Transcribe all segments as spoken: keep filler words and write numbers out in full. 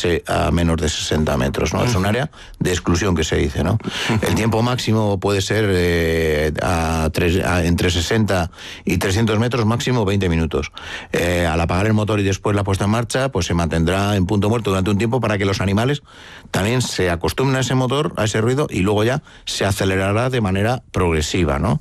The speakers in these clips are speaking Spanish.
irse a menos de sesenta metros, ¿no? Uh-huh. Es un área de exclusión que se dice, ¿no? Uh-huh. El tiempo máximo puede ser eh, a tres, a, entre sesenta y trescientos metros, máximo veinte minutos. Eh, al apagar el motor y después la puesta en marcha, pues se mantendrá en punto muerto durante un tiempo para que los animales también se acostumbren a ese motor, a ese ruido, y luego ya se acelerará de manera progresiva, ¿no?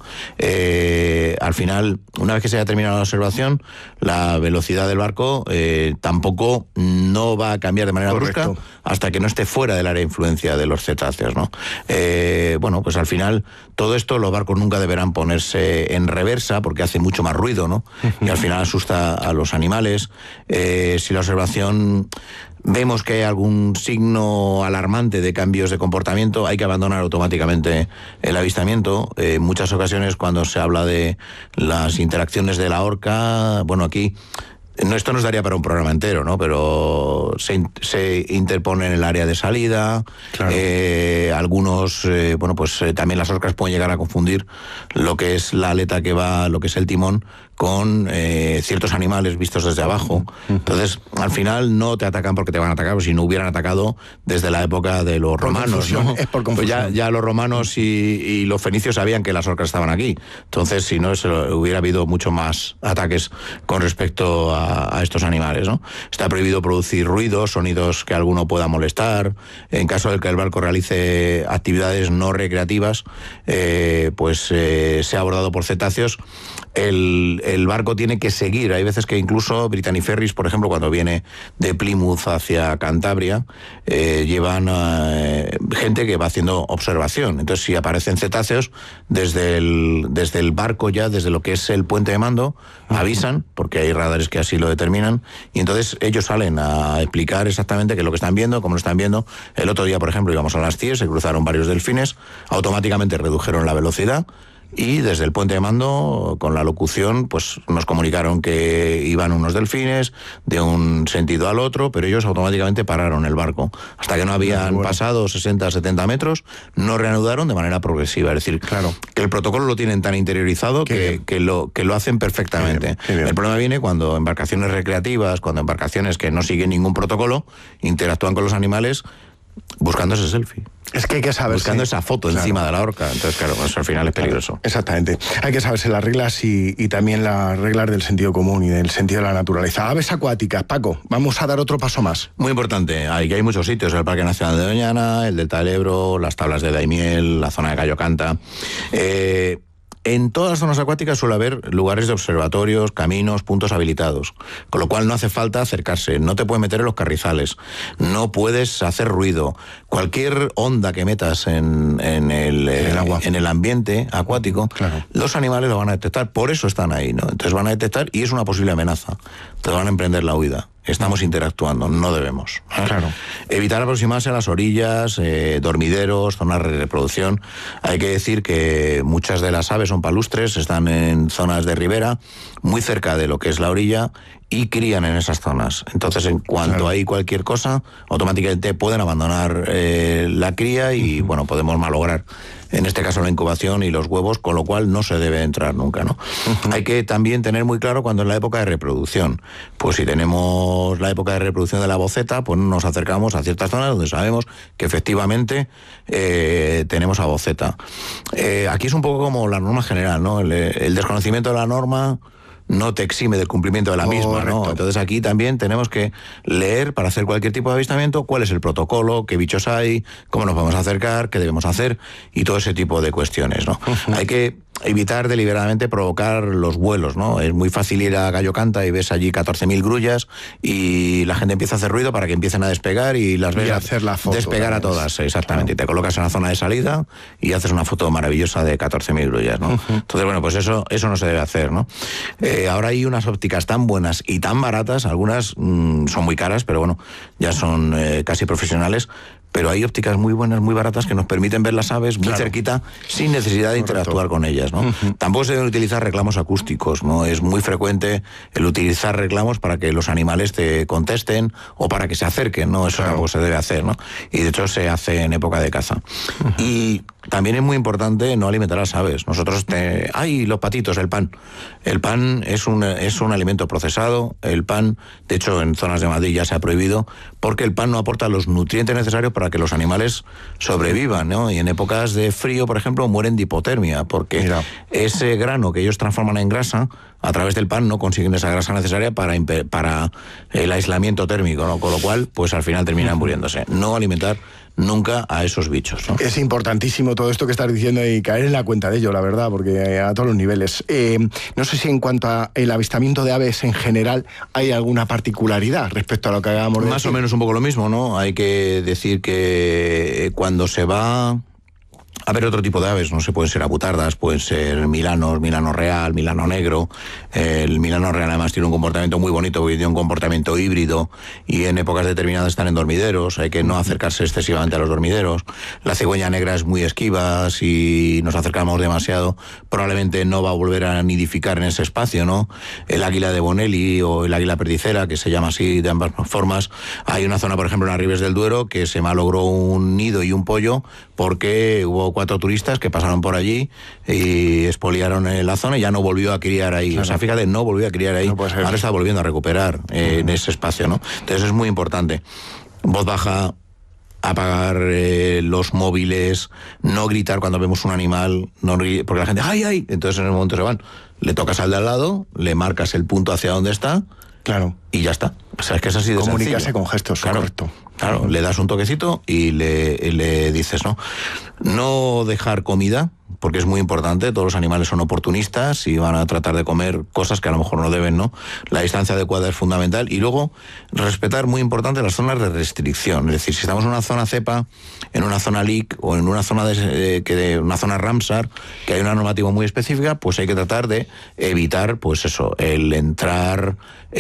Eh, al final, una vez que se haya terminado la observación, la velocidad del barco eh, tampoco no va a cambiar de manera Correcto. brusca hasta que no esté fuera del área de influencia de los cetáceos, ¿no? Eh, bueno, pues al final, todo esto los barcos nunca deberán ponerse en reversa porque hace mucho más ruido, ¿no? Y al final asusta a los animales. Eh, si la observación vemos que hay algún signo alarmante de cambios de comportamiento, hay que abandonar automáticamente el avistamiento. En eh, muchas ocasiones, cuando se habla de las interacciones de la orca, bueno, aquí no, esto nos daría para un programa entero, ¿no? Pero se, se interpone en el área de salida. Claro. Eh, algunos, eh, bueno, pues eh, también las orcas pueden llegar a confundir lo que es la aleta que va, lo que es el timón, con eh, ciertos animales vistos desde abajo. Entonces, al final no te atacan porque te van a atacar, pues si no hubieran atacado desde la época de los por romanos, ¿no? Es por confusión. Pues ya, ya los romanos y, y los fenicios sabían que las orcas estaban aquí. Entonces, si no, se lo, hubiera habido mucho más ataques con respecto a, a estos animales, ¿no? Está prohibido producir ruidos, sonidos que alguno pueda molestar. En caso de que el barco realice actividades no recreativas, eh, pues eh, sea abordado por cetáceos, el, el barco tiene que seguir. Hay veces que incluso Brittany Ferries, por ejemplo, cuando viene de Plymouth hacia Cantabria, eh, llevan eh, gente que va haciendo observación. Entonces, si aparecen cetáceos, desde el, desde el barco ya, desde lo que es el puente de mando, avisan, porque hay radares que así lo determinan, y entonces ellos salen a explicar exactamente qué es lo que están viendo, cómo lo están viendo. El otro día, por ejemplo, íbamos a las C I E, se cruzaron varios delfines, automáticamente redujeron la velocidad, y desde el puente de mando, con la locución, pues nos comunicaron que iban unos delfines de un sentido al otro, pero ellos automáticamente pararon el barco. Hasta que no habían bueno. pasado sesenta, setenta metros, no reanudaron de manera progresiva. Es decir, claro, que el protocolo lo tienen tan interiorizado que, que, lo, que lo hacen perfectamente. Qué bien, qué bien. El problema viene cuando embarcaciones recreativas, cuando embarcaciones que no siguen ningún protocolo, interactúan con los animales buscando ese selfie. Es que hay que saber. Buscando esa foto claro. encima de la orca. Entonces, claro, eso al final es peligroso. Exactamente. Hay que saberse las reglas y, y también las reglas del sentido común y del sentido de la naturaleza. Aves acuáticas, Paco, vamos a dar otro paso más. Muy importante. Hay, hay muchos sitios. El Parque Nacional de Doñana, el Delta del Ebro, las tablas de Daimiel, la zona de Gallo Canta. Eh... En todas las zonas acuáticas suele haber lugares de observatorios, caminos, puntos habilitados, con lo cual no hace falta acercarse, no te puedes meter en los carrizales, no puedes hacer ruido. Cualquier onda que metas en, en, el, en, el, agua. en el ambiente acuático, claro. los animales lo van a detectar, por eso están ahí, ¿no? Entonces van a detectar y es una posible amenaza, te van a emprender la huida. Estamos interactuando, no debemos. ¿eh? Claro. Evitar aproximarse a las orillas, eh, dormideros, zonas de reproducción. Hay que decir que muchas de las aves son palustres, están en zonas de ribera, muy cerca de lo que es la orilla, y crían en esas zonas. Entonces, en cuanto claro. hay cualquier cosa, automáticamente pueden abandonar eh, la cría y, uh-huh. bueno, podemos malograr, en este caso, la incubación y los huevos, con lo cual no se debe entrar nunca, ¿no? Uh-huh. Hay que también tener muy claro cuando es la época de reproducción. Pues si tenemos la época de reproducción de la boceta, pues nos acercamos a ciertas zonas donde sabemos que efectivamente eh, tenemos a boceta. Eh, aquí es un poco como la norma general, ¿no? El, el desconocimiento de la norma no te exime del cumplimiento de la misma, Correcto. ¿no? Entonces aquí también tenemos que leer para hacer cualquier tipo de avistamiento cuál es el protocolo, qué bichos hay, cómo nos podemos acercar, qué debemos hacer y todo ese tipo de cuestiones, ¿no? Uh-huh. Hay que evitar deliberadamente provocar los vuelos, ¿no? Es muy fácil ir a Gallo Canta y ves allí catorce mil grullas y la gente empieza a hacer ruido para que empiecen a despegar y las ves y hacer la foto, despegar a todas, exactamente. Claro. Y te colocas en la zona de salida y haces una foto maravillosa de catorce mil grullas, ¿no? Uh-huh. Entonces, bueno, pues eso, eso no se debe hacer, ¿no? Eh, ahora hay unas ópticas tan buenas y tan baratas, algunas mmm, son muy caras, pero bueno, ya son eh, casi profesionales, pero hay ópticas muy buenas, muy baratas, que nos permiten ver las aves muy claro. cerquita, sin necesidad de Correcto. interactuar con ellas, ¿no? Uh-huh. Tampoco se deben utilizar reclamos acústicos, ¿no? Es muy frecuente el utilizar reclamos para que los animales te contesten o para que se acerquen, ¿no? Eso claro. tampoco se debe hacer, ¿no? Y de hecho se hace en época de caza. Uh-huh. Y también es muy importante no alimentar a las aves. Nosotros, te... ¡ay, los patitos, el pan! El pan es un, es un alimento procesado. El pan, de hecho, en zonas de Madrid ya se ha prohibido, porque el pan no aporta los nutrientes necesarios para que los animales sobrevivan, ¿no? Y en épocas de frío, por ejemplo, mueren de hipotermia, porque Mira. ese grano que ellos transforman en grasa, a través del pan no consiguen esa grasa necesaria para, para el aislamiento térmico, ¿no? Con lo cual, pues al final terminan muriéndose. No alimentar nunca a esos bichos, ¿no? Es importantísimo todo esto que estás diciendo y caer en la cuenta de ello, la verdad, porque a todos los niveles. Eh, no sé si en cuanto al avistamiento de aves en general hay alguna particularidad respecto a lo que acabamos de decir. Más o menos un poco lo mismo, ¿no? Hay que decir que cuando se va a ver otro tipo de aves, no sé, pueden ser abutardas, pueden ser milanos, milano real, milano negro. El milano real además tiene un comportamiento muy bonito porque tiene un comportamiento híbrido y en épocas determinadas están en dormideros, hay que no acercarse excesivamente a los dormideros. La cigüeña negra es muy esquiva, si nos acercamos demasiado probablemente no va a volver a nidificar en ese espacio, ¿no? El águila de Bonelli o el águila perdicera, que se llama así de ambas formas, hay una zona, por ejemplo, en las Ribes del Duero, que se malogró un nido y un pollo porque hubo cuatro turistas que pasaron por allí y expoliaron la zona y ya no volvió a criar ahí. Claro. O sea, fíjate, no volvió a criar ahí. No Ahora está volviendo a recuperar eh, uh-huh. en ese espacio, ¿no? Entonces es muy importante. Voz baja, apagar eh, los móviles, no gritar cuando vemos un animal, no gr- porque la gente, ¡ay, ay! Entonces en el momento se van. Le tocas al de al lado, le marcas el punto hacia donde está. Claro. Y ya está. O sea, es que es así de Comunicarse sencillo. con gestos, claro, correcto. Claro, le das un toquecito y le, le dices, ¿no? No dejar comida, porque es muy importante, todos los animales son oportunistas y van a tratar de comer cosas que a lo mejor no deben, ¿no? La distancia adecuada es fundamental y luego respetar, muy importante, las zonas de restricción. Es decir, si estamos en una zona cepa, en una zona L I C o en una zona de, eh, que de una zona Ramsar, que hay una normativa muy específica, pues hay que tratar de evitar, pues eso, el entrar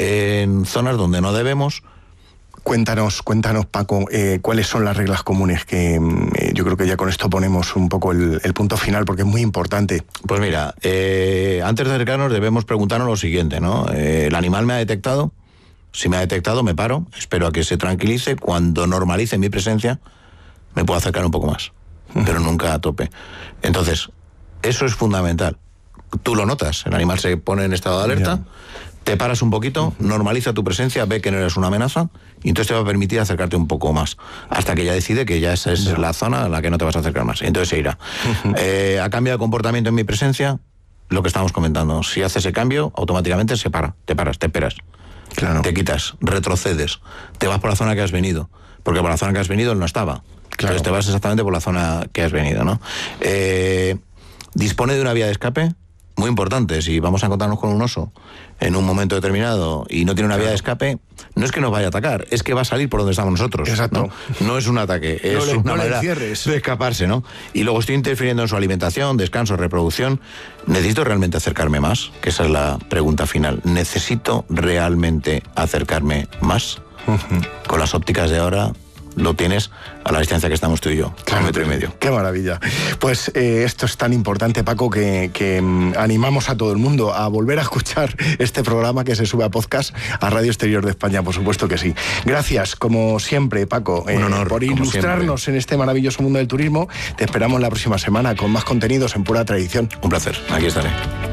en zonas donde no debemos. Cuéntanos, cuéntanos, Paco, eh, cuáles son las reglas comunes, que eh, yo creo que ya con esto ponemos un poco el, el punto final, porque es muy importante. Pues mira, eh, antes de acercarnos debemos preguntarnos lo siguiente, ¿no? Eh, ¿el animal me ha detectado? Si me ha detectado, me paro, espero a que se tranquilice. Cuando normalice mi presencia, me puedo acercar un poco más, pero nunca a tope. Entonces, eso es fundamental. Tú lo notas, el animal se pone en estado de alerta, yeah. te paras un poquito, normaliza tu presencia, ve que no eres una amenaza y entonces te va a permitir acercarte un poco más, hasta que ya decide que ya esa es yeah. la zona a la que no te vas a acercar más. Entonces se irá. eh, ¿Ha cambiado el comportamiento en mi presencia? Lo que estamos comentando. Si hace ese cambio, automáticamente se para, te paras, te esperas. Claro. Te quitas, retrocedes, te vas por la zona que has venido, porque por la zona que has venido él no estaba. Claro. Entonces te vas exactamente por la zona que has venido, ¿no? Eh, dispone de una vía de escape. Muy importante, si vamos a encontrarnos con un oso en un momento determinado y no tiene una vía de escape, no es que nos vaya a atacar, es que va a salir por donde estamos nosotros. Exacto. No, no es un ataque, es no le, una no manera de escaparse, ¿no? Y luego estoy interfiriendo en su alimentación, descanso, reproducción. ¿Necesito realmente acercarme más? Que esa es la pregunta final. ¿Necesito realmente acercarme más? Uh-huh. Con las ópticas de ahora lo tienes a la distancia que estamos tú y yo, claro, a un metro y medio. Qué maravilla. Pues eh, esto es tan importante, Paco, que, que um, animamos a todo el mundo a volver a escuchar este programa que se sube a podcast, a Radio Exterior de España, por supuesto que sí. Gracias, como siempre, Paco, eh, un honor, por ilustrarnos en este maravilloso mundo del turismo. Te esperamos la próxima semana con más contenidos en Pura Tradición. Un placer, aquí estaré.